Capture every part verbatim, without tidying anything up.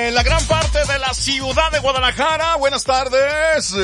de la gran parte de la ciudad de Guadalajara. Buenas tardes.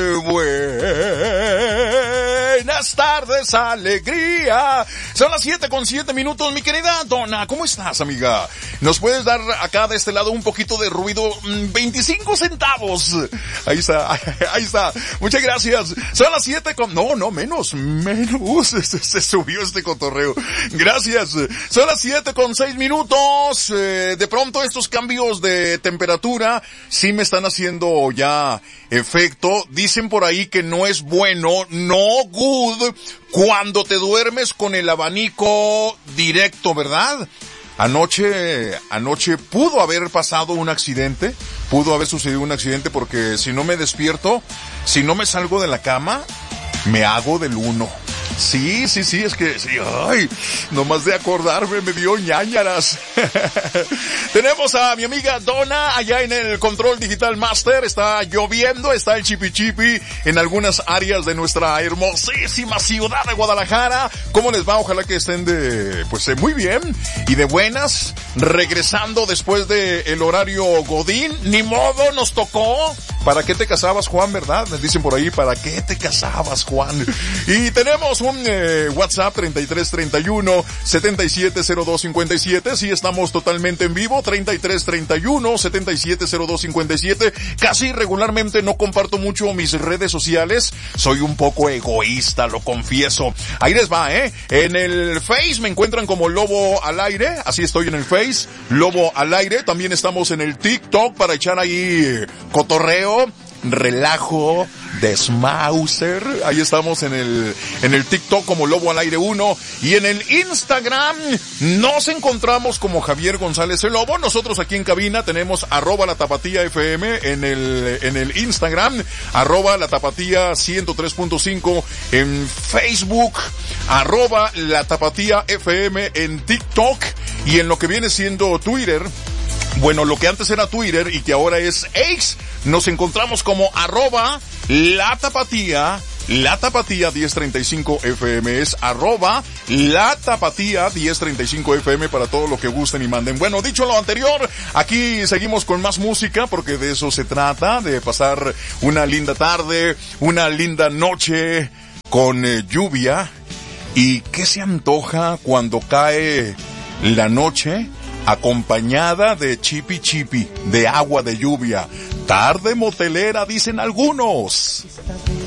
Buenas tardes, alegría. Son las siete con siete minutos, mi querida Donna. ¿Cómo estás, amiga? ¿Nos puedes dar acá de este lado un poquito de ruido? veinticinco centavos. Ahí está, ahí está. Muchas gracias. Son las siete con... No, no, menos, menos. Se, se subió este cotorreo. Gracias. Son las siete con seis minutos. Eh, de pronto estos cambios de temperatura sí me están haciendo ya efecto. Dicen por ahí que no es bueno, no good, cuando te duermes con el abanico directo, ¿verdad? Anoche, anoche pudo haber pasado un accidente, pudo haber sucedido un accidente porque si no me despierto, si no me salgo de la cama, me hago del uno. Sí, sí, sí, es que, sí, ay, nomás de acordarme me dio ñáñaras. Tenemos a mi amiga Donna allá en el Control Digital Master. Está lloviendo, está el chipi chipi en algunas áreas de nuestra hermosísima ciudad de Guadalajara. ¿Cómo les va? Ojalá que estén de, pues, eh, muy bien y de buenas. Regresando después de el horario Godín. Ni modo, nos tocó. ¿Para qué te casabas, Juan, verdad? Les dicen por ahí, ¿para qué te casabas, Juan? Y tenemos un eh, WhatsApp treinta y tres treinta y uno setenta y siete cero dos cincuenta y siete. Sí, estamos totalmente en vivo. treinta y tres treinta y uno setenta y siete cero dos cincuenta y siete. Casi regularmente no comparto mucho mis redes sociales. Soy un poco egoísta, lo confieso. Ahí les va, ¿eh? En el Face me encuentran como Lobo al Aire. Así estoy en el Face. Lobo al Aire. También estamos en el TikTok para echar ahí cotorreo, relajo, desmauser. Ahí estamos en el en el TikTok como Lobo al Aire uno, y en el Instagram nos encontramos como Javier González el Lobo. Nosotros aquí en cabina tenemos arroba la tapatía F M en el en el Instagram, arroba la tapatía ciento tres punto cinco en Facebook, arroba la tapatía F M en TikTok, y en lo que viene siendo Twitter, bueno, lo que antes era Twitter y que ahora es X, nos encontramos como arroba la tapatía, la tapatía diez treinta y cinco F M, es arroba la tapatía diez treinta y cinco F M para todo lo que gusten y manden. Bueno, dicho lo anterior, aquí seguimos con más música porque de eso se trata, de pasar una linda tarde, una linda noche con eh, lluvia. ¿Y qué se antoja cuando cae la noche acompañada de chipi chipi, de agua de lluvia? Tarde motelera, dicen algunos.